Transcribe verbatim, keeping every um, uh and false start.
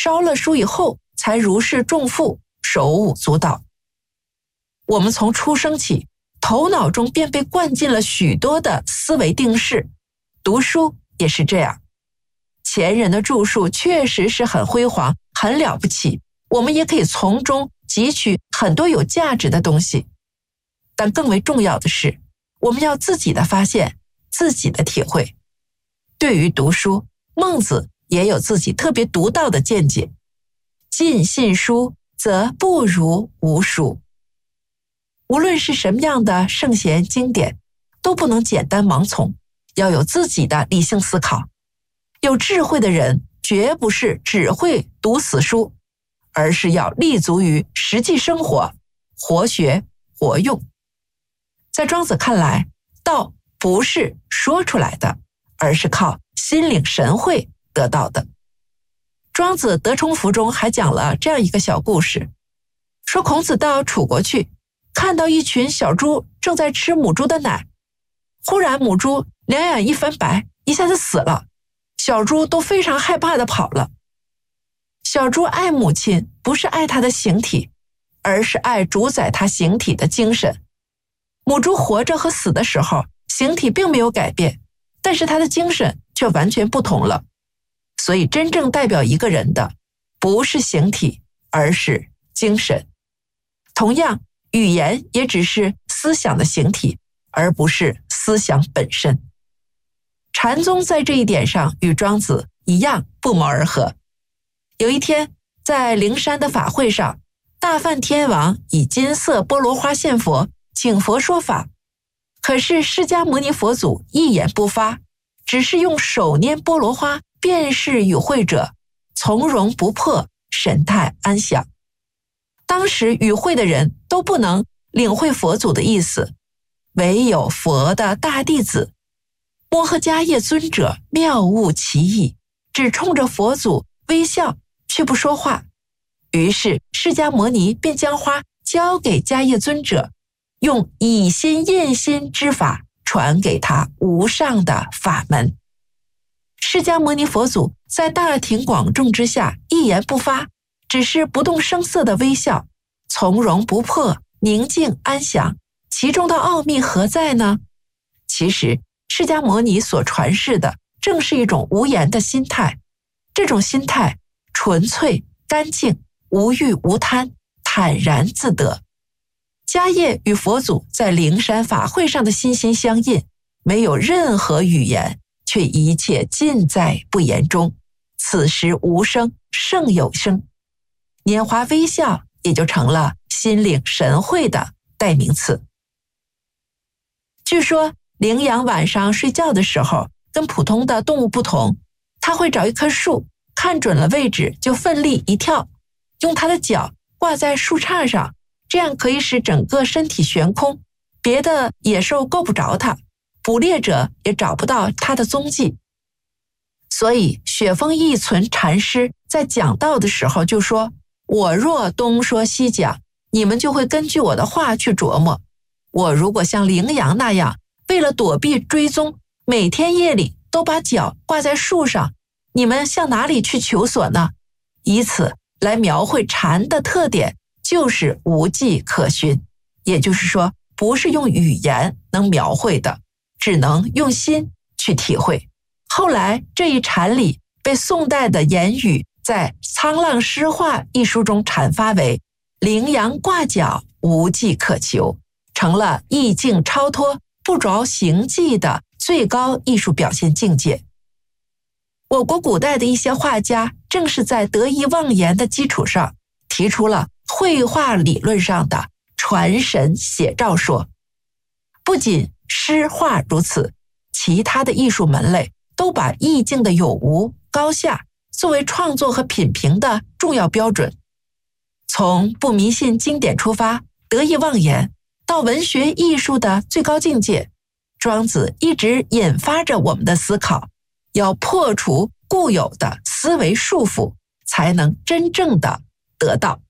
烧了书以后才如释重负，手舞足蹈。我们从出生起，头脑中便被灌进了许多的思维定式，读书也是这样。前人的著述确实是很辉煌，很了不起，我们也可以从中汲取很多有价值的东西。但更为重要的是，我们要自己的发现，自己的体会。对于读书，孟子也有自己特别独到的见解。尽信书，则不如无书。无论是什么样的圣贤经典，都不能简单盲从，要有自己的理性思考。有智慧的人绝不是只会读死书，而是要立足于实际生活，活学活用。在庄子看来，道不是说出来的，而是靠心领神会得到的。庄子德充符中还讲了这样一个小故事，说孔子到楚国去，看到一群小猪正在吃母猪的奶，忽然母猪两眼一翻白，一下子死了，小猪都非常害怕地跑了。小猪爱母亲，不是爱她的形体，而是爱主宰她形体的精神。母猪活着和死的时候，形体并没有改变，但是她的精神却完全不同了。所以真正代表一个人的，不是形体，而是精神。同样，语言也只是思想的形体，而不是思想本身。禅宗在这一点上与庄子一样不谋而合。有一天，在灵山的法会上，大梵天王以金色菠萝花献佛，请佛说法。可是释迦牟尼佛祖一言不发，只是用手拈菠萝花，便是与会者，从容不迫，神态安详。当时与会的人都不能领会佛祖的意思，唯有佛的大弟子摩诃迦叶尊者妙悟其意，只冲着佛祖微笑，却不说话。于是释迦牟尼便将花交给迦叶尊者，用以心印心之法传给他无上的法门。释迦牟尼佛祖在大庭广众之下一言不发，只是不动声色的微笑，从容不迫，宁静安详。其中的奥秘何在呢？其实释迦牟尼所传世的正是一种无言的心态，这种心态纯粹干净，无欲无贪，坦然自得。迦叶与佛祖在灵山法会上的心心相印，没有任何语言，却一切尽在不言中。此时无声胜有声，拈花微笑也就成了心领神会的代名词。据说羚羊晚上睡觉的时候跟普通的动物不同，它会找一棵树，看准了位置就奋力一跳，用它的脚挂在树杈上，这样可以使整个身体悬空，别的野兽够不着它，捕猎者也找不到它的踪迹。所以雪峰一存禅师在讲道的时候就说，我若东说西讲，你们就会根据我的话去琢磨。我如果像羚羊那样，为了躲避追踪，每天夜里都把脚挂在树上，你们向哪里去求索呢？以此来描绘禅的特点，就是无迹可寻，也就是说，不是用语言能描绘的，只能用心去体会。后来这一禅理被宋代的言语在《沧浪诗话》一书中阐发为羚羊挂角，无迹可求，成了意境超脱，不着形迹的最高艺术表现境界。我国古代的一些画家正是在得意忘言的基础上，提出了绘画理论上的传神写照说。不仅诗画如此，其他的艺术门类都把意境的有无高下作为创作和品评的重要标准。从不迷信经典出发，得意忘言，到文学艺术的最高境界，庄子一直引发着我们的思考，要破除固有的思维束缚，才能真正的得到。